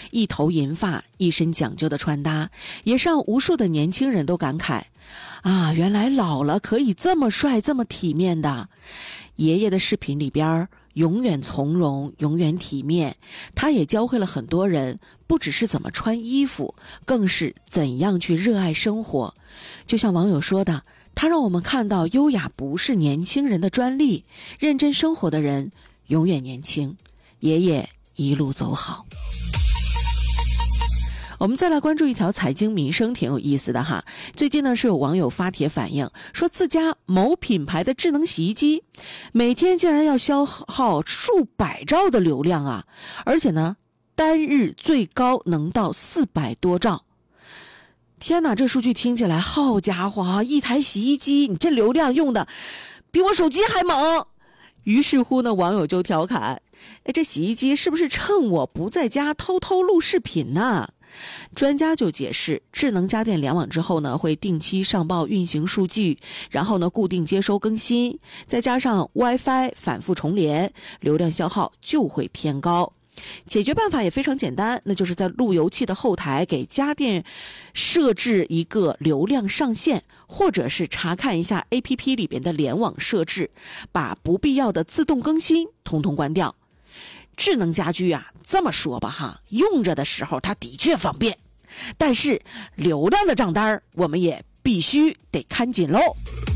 一头银发，一身讲究的穿搭，也是让无数的年轻人都感慨啊，原来老了可以这么帅这么体面的。爷爷的视频里边永远从容，永远体面，他也教会了很多人，不只是怎么穿衣服，更是怎样去热爱生活。就像网友说的，他让我们看到优雅不是年轻人的专利，认真生活的人永远年轻。爷爷一路走好。我们再来关注一条财经民生挺有意思的哈。最近呢是有网友发帖反映说，自家某品牌的智能洗衣机每天竟然要消耗数百兆的流量啊，而且呢单日最高能到400多兆。天哪，这数据听起来好家伙啊，一台洗衣机你这流量用的比我手机还猛。于是乎呢，网友就调侃，这洗衣机是不是趁我不在家偷偷录视频呢？专家就解释，智能家电联网之后呢，会定期上报运行数据，然后呢固定接收更新，再加上 WiFi 反复重连，流量消耗就会偏高。解决办法也非常简单，那就是在路由器的后台给家电设置一个流量上限，或者是查看一下 APP 里边的联网设置，把不必要的自动更新统统关掉。智能家居啊，这么说吧哈，用着的时候它的确方便，但是流量的账单我们也必须得看紧喽。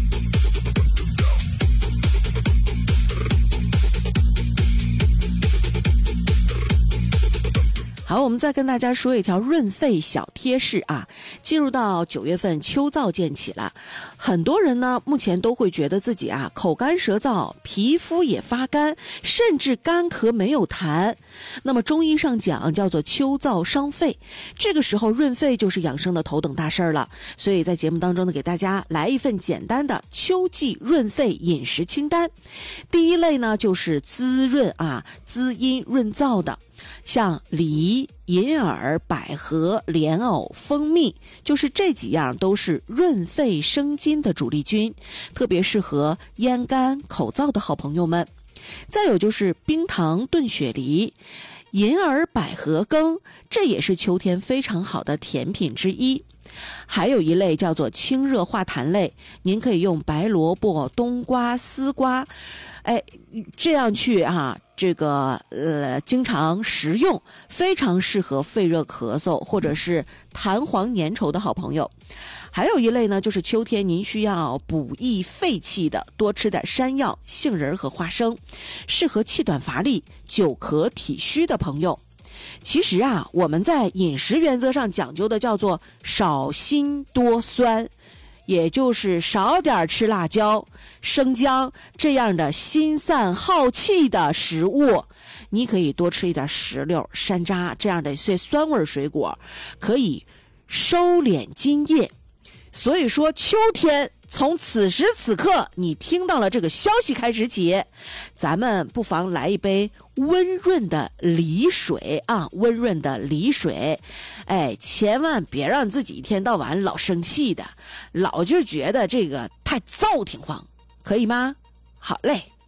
好，我们再跟大家说一条润肺小贴士啊。进入到9月份，秋燥渐起了，很多人呢目前都会觉得自己啊口干舌燥，皮肤也发干，甚至干咳没有痰。那么中医上讲叫做秋燥伤肺，这个时候润肺就是养生的头等大事了。所以在节目当中呢，给大家来一份简单的秋季润肺饮食清单。第一类呢就是滋润啊、滋阴润燥的，像梨、银耳、百合、莲藕、蜂蜜，就是这几样都是润肺生津的主力军，特别适合咽干口燥的好朋友们。再有就是冰糖炖雪梨、银耳百合羹，这也是秋天非常好的甜品之一。还有一类叫做清热化痰类，您可以用白萝卜、冬瓜、丝瓜，这样去经常食用，非常适合肺热咳嗽或者是痰黄粘稠的好朋友。还有一类呢，就是秋天您需要补益肺气的，多吃点山药、杏仁和花生，适合气短乏力、久咳体虚的朋友。其实啊，我们在饮食原则上讲究的叫做少辛多酸，也就是少点吃辣椒、生姜这样的辛散耗气的食物，你可以多吃一点石榴、山楂这样的一些酸味水果，可以收敛津液。所以说秋天从此时此刻你听到了这个消息开始起，咱们不妨来一杯温润的梨水啊，温润的梨水。千万别让自己一天到晚老生气的，老就觉得这个太燥挺慌，可以吗？好嘞。